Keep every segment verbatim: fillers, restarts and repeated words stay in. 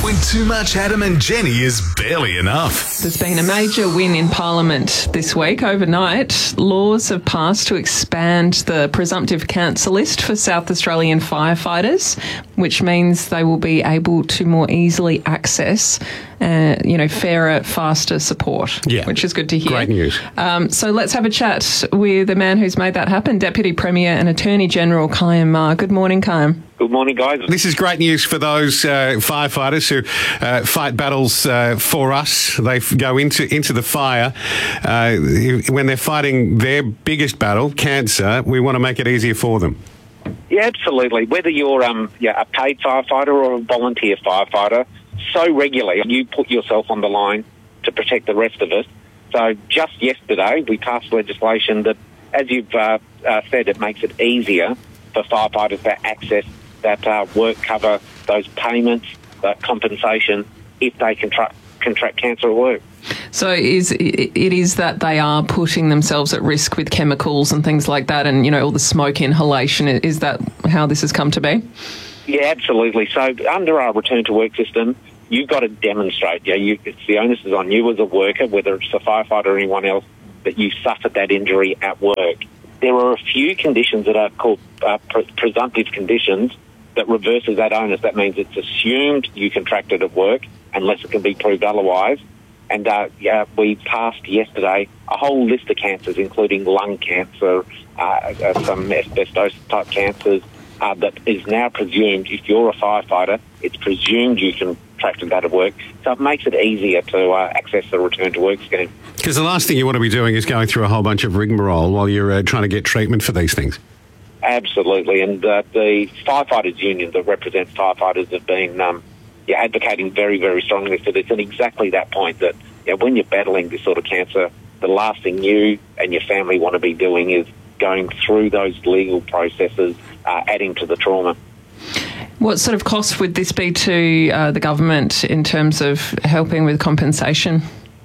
When too much Adam and Jenny is barely enough. There's been a major win in Parliament this week. Overnight, laws have passed to expand the presumptive cancer list for South Australian firefighters, which means they will be able to more easily access Uh, you know, fairer, faster support, yeah. which is good to hear. Great news. Um, so let's have a chat with the man who's made that happen, Deputy Premier and Attorney General Khyam Maher. Good morning, Khyam. Good morning, guys. This is great news for those uh, firefighters who uh, fight battles uh, for us. They f- go into into the fire. Uh, when they're fighting their biggest battle, cancer, we want to make it easier for them. Yeah, absolutely. Whether you're um, yeah, a paid firefighter or a volunteer firefighter, so regularly you put yourself on the line to protect the rest of us. So just yesterday we passed legislation that, as you've uh, uh, said, it makes it easier for firefighters to access that uh, work cover, those payments, that compensation if they contract, contract cancer at work. So is it is that they are putting themselves at risk with chemicals and things like that, and, you know, all the smoke inhalation. Is that how this has come to be? Yeah, absolutely. So under our return to work system, you've got to demonstrate, yeah, you, it's the onus is on you as a worker, whether it's a firefighter or anyone else, that you suffered that injury at work. There are a few conditions that are called uh, pre- presumptive conditions that reverses that onus. That means it's assumed you contracted at work unless it can be proved otherwise. And uh, yeah, we passed yesterday a whole list of cancers, including lung cancer, uh, uh, some asbestos-type cancers, uh, that is now presumed, if you're a firefighter, it's presumed you contracted that at work. So it makes it easier to uh, access the return to work scheme. Because the last thing you want to be doing is going through a whole bunch of rigmarole while you're uh, trying to get treatment for these things. Absolutely. And uh, the firefighters union that represent firefighters have been um, yeah, advocating very, very strongly for this. And exactly that point that yeah, when you're battling this sort of cancer, the last thing you and your family want to be doing is going through those legal processes, uh, adding to the trauma. What sort of cost would this be to uh, the government in terms of helping with compensation?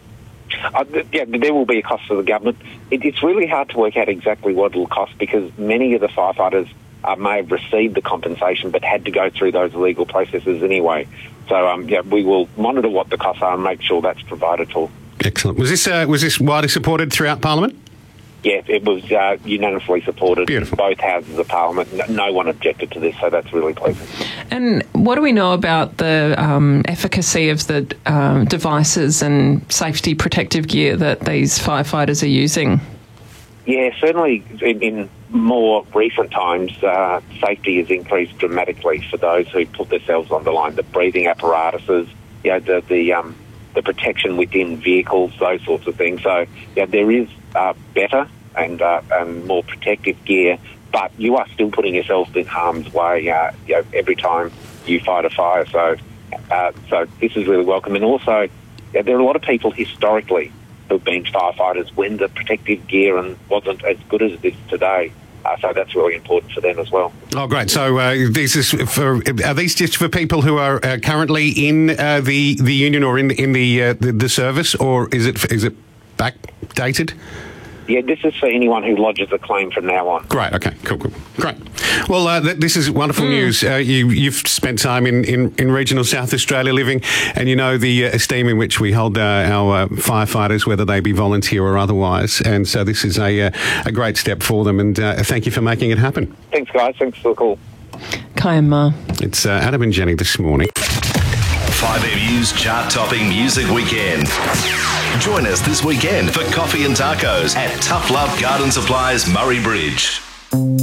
Uh, yeah, there will be a cost to the government. It, it's really hard to work out exactly what it will cost because many of the firefighters uh, may have received the compensation but had to go through those legal processes anyway. So um, yeah, we will monitor what the costs are and make sure that's provided for. Excellent. Was this uh, was this widely supported throughout Parliament? Yes, it was uh, unanimously supported. Beautiful. Both houses of Parliament. No, no one objected to this, so that's really pleasing. And what do we know about the um, efficacy of the um, devices and safety protective gear that these firefighters are using? Yeah, certainly in, in more recent times, uh, safety has increased dramatically for those who put themselves on the line. The breathing apparatuses, you know, the the, um, the protection within vehicles, those sorts of things. So, yeah, there is uh, better and uh, and more protective gear, but you are still putting yourself in harm's way uh, you know, every time you fight a fire. So, uh, so this is really welcome. And also, yeah, there are a lot of people historically who've been firefighters when the protective gear and wasn't as good as it is today. Uh, so that's really important for them as well. Oh, great. So uh, this is for, are these just for people who are uh, currently in uh, the the union or in in the uh, the, the service, or is it is it backdated? Yeah, this is for anyone who lodges a claim from now on. Great. Okay. Cool. Cool. Great. Well, uh, th- this is wonderful mm. news. Uh, you, you've spent time in, in, in regional South Australia living, and you know the uh, esteem in which we hold uh, our uh, firefighters, whether they be volunteer or otherwise. And so this is a uh, a great step for them. And uh, thank you for making it happen. Thanks, guys. Thanks for the call. Khyam Maher. It's uh, Adam and Jenny this morning. five M U's chart-topping music weekend. Join us this weekend for coffee and tacos at Tough Love Garden Supplies, Murray Bridge.